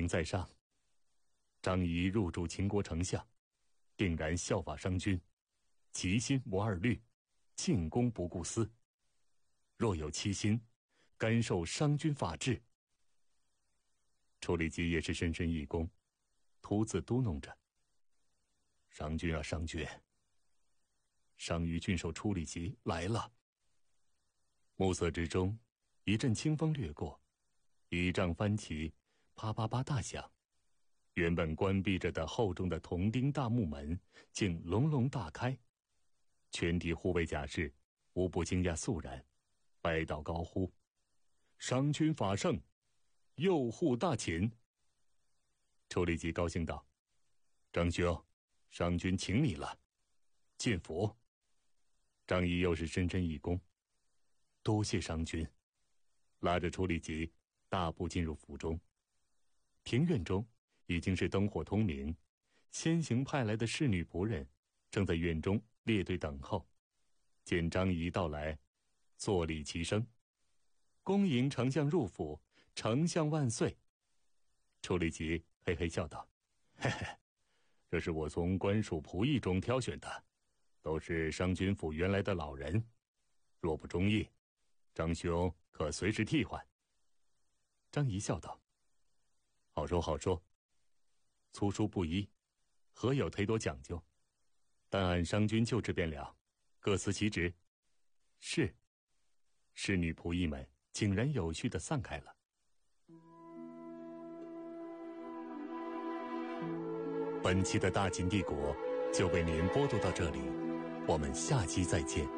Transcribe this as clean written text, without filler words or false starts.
名在上。张仪入主秦国丞相，定然效法商君，其心无二虑，进攻不顾私。若有欺心，甘受商君法治。楚里吉也是深深一躬，徒自嘟哝着：“商君啊，商君！”商于郡守楚里吉来了。暮色之中，一阵清风掠过，倚杖翻起，啪啪啪大响。原本关闭着的厚重的铜钉大木门竟隆隆大开，全体护卫甲士无不惊讶肃然，拜倒高呼：“商君法圣，右护大秦！”楚里吉高兴道：“张兄，商君请你了，进府。”张仪又是深深一躬：“多谢商君。”拉着楚里吉大步进入府中。庭院中已经是灯火通明，先行派来的侍女仆人正在院中列队等候。见张仪到来，坐立齐声：“恭迎丞相入府，丞相万岁！”楚里吉嘿嘿笑道：“嘿嘿，这是我从官属仆役中挑选的，都是商君府原来的老人，若不中意，张兄可随时替换。”张仪笑道：“好说好说，粗疏不一，何有忒多讲究？但按商君就职便了，各司其职。”是。侍女仆役们井然有序地散开了。本期的大秦帝国就为您播读到这里，我们下期再见。